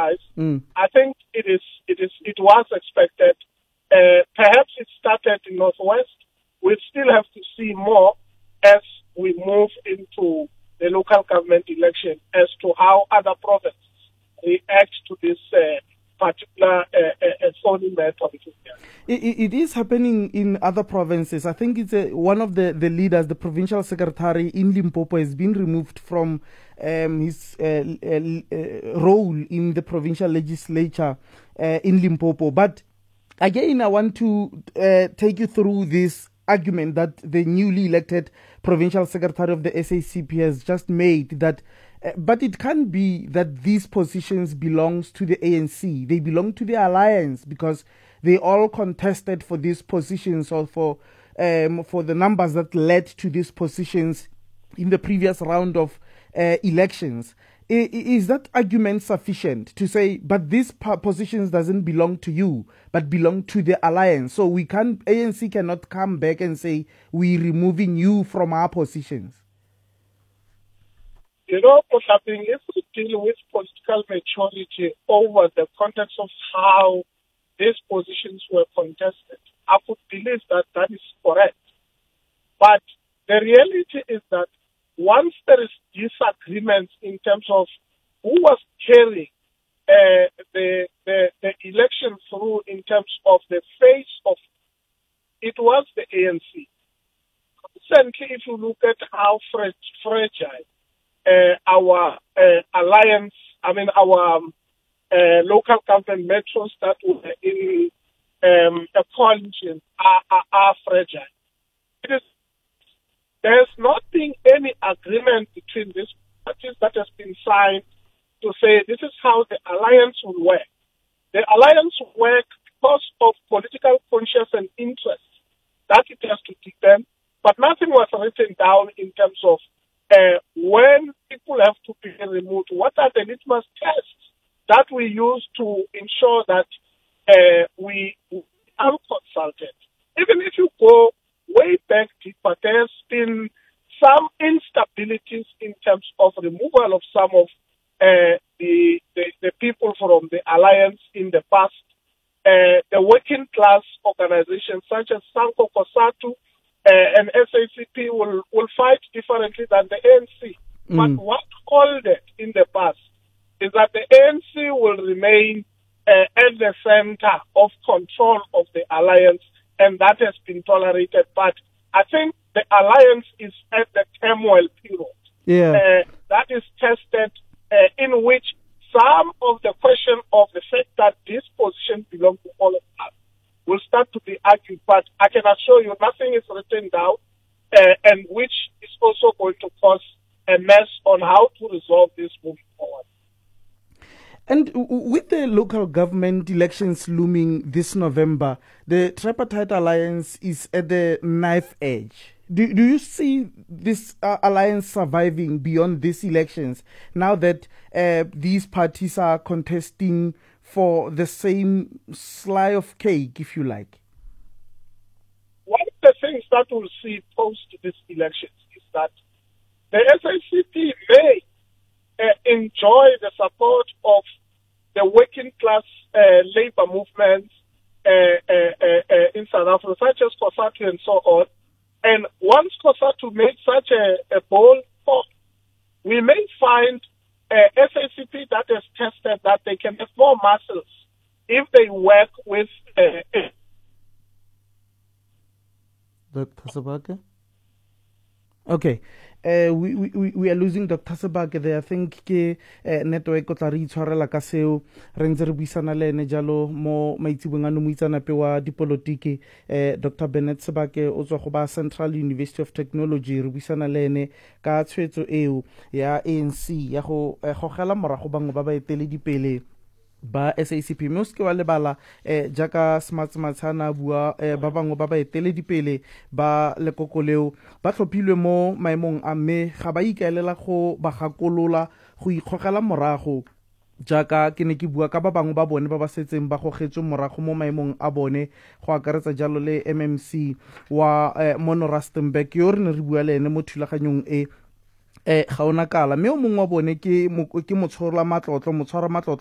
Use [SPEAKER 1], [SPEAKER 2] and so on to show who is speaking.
[SPEAKER 1] 2025. I think it was expected. Perhaps it started in Northwest. We still have to see more as we move into the local government election as to how other provinces react to this particular zoning method.
[SPEAKER 2] It is happening in other provinces. I think it's one of the leaders, the provincial secretary in Limpopo, has been removed from his role in the provincial legislature in Limpopo. But again, I want to take you through this argument that the newly elected provincial secretary of the SACP has just made, that but it can't be that these positions belongs to the ANC. They belong to the alliance because they all contested for these positions, or for the numbers that led to these positions in the previous round of elections. Is that argument sufficient to say, but these positions doesn't belong to you, but belong to the alliance? So ANC cannot come back and say, we're removing you from our positions.
[SPEAKER 1] You know, if we deal with political maturity over the context of how these positions were contested, I would believe that that is correct. But the reality is that once there is disagreement in terms of who was carrying the election through in terms of the face of it, was the ANC. Recently, if you look at how fragile our alliance, our local government metros that were in a coalition are fragile. There's not been any agreement between these parties that has been signed to say this is how the alliance will work. The alliance will work because of political conscience and interest that it has to depend, but nothing was written down in terms of when people have to be removed, what are the litmus tests that we use to ensure that we are consulted. Even if you go way back deeper, there's been some instabilities in terms of removal of some of the people from the alliance in the past. The working class organizations such as Sanko Kosatu and SACP will fight differently than the ANC. But what called it in the past is that the ANC will remain at the center of control of the alliance, and that has been tolerated. But I think the alliance is at the turmoil period. That is tested, in which some of the question of the fact that this position belongs to all of us will start to be argued. But I can assure you nothing is written down, and which is also going to cause a mess on how to resolve this moving forward.
[SPEAKER 2] And with the local government elections looming this November, the Tripartite Alliance is at the knife edge. Do you see this alliance surviving beyond these elections now that these parties are contesting for the same slice of cake, if you like?
[SPEAKER 1] One of the things that we'll see post these elections is that the SACP may enjoy the support of the working class labor movements in South Africa, such as COSATU and so on. And once COSATU made such a bold call, we may find SACP that has tested that they can have more muscles if they work with
[SPEAKER 2] Dr. Sebaka? Okay. We are losing Dr. Sebaka there. I think ke network o tla re itshwarela ka seo re ntse re buisana le ene jalo mo maitsibong ano moitsanape wa dipolotiki. Dr. Bennett Sebaka o tswa go ba Central University of Technology. Re buisana le ene ka tshwetso eo ya ANC ya go gogela morago bangwe ba ba eteledipele ba SACP. Mme o seke wa lebala jaaka Smarts Matshana bua ba bangwe ba ba eteledipele ba lekoko leo ba tlhophilwe mo maemong a mme ga ba ikaelela go ba gakolola go ikgogela morago jaaka ke ne ke bua ka ba bangwe ba bone ba ba setseng ba gogetswe morago mo maemong a bone go akaretsa jalo le MMC wa Mono Rustenburg yo re ne re bua le ene mo thulaganyong ga ona kala mme o mongwe wa bone ke motshwaramatlotlo